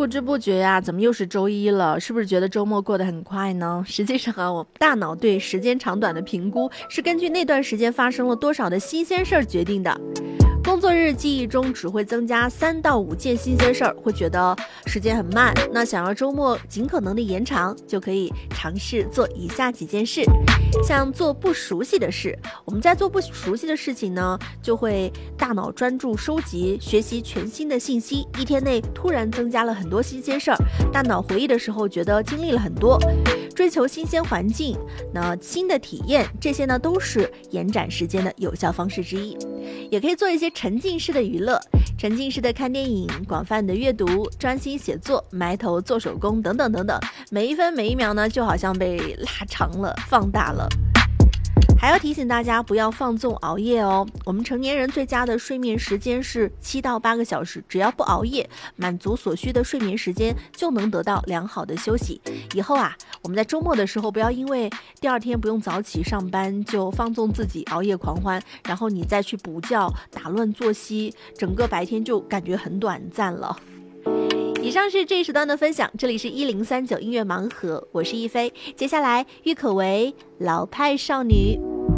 不知不觉呀，怎么又是周一了？是不是觉得周末过得很快呢？实际上啊，我大脑对时间长短的评估是根据那段时间发生了多少的新鲜事儿决定的。工作日记忆中只会增加3到5件新鲜事儿，会觉得时间很慢。那想要周末尽可能的延长，就可以尝试做以下几件事。像做不熟悉的事，我们在做不熟悉的事情呢，就会大脑专注收集、学习全新的信息，一天内突然增加了很多新鲜事儿，大脑回忆的时候觉得经历了很多。追求新鲜环境，那新的体验，这些呢都是延展时间的有效方式之一。也可以做一些沉浸式的娱乐，沉浸式的看电影，广泛的阅读，专心写作，埋头做手工等等等等，每一分每一秒呢就好像被拉长了放大了。还要提醒大家不要放纵熬夜哦。我们成年人最佳的睡眠时间是7到8个小时，只要不熬夜，满足所需的睡眠时间，就能得到良好的休息。以后啊，我们在周末的时候，不要因为第二天不用早起上班，就放纵自己熬夜狂欢，然后你再去补觉，打乱作息，整个白天就感觉很短暂了。以上是这一时段的分享，这里是1039音乐盲盒，我是一菲。接下来郁可唯老派少女。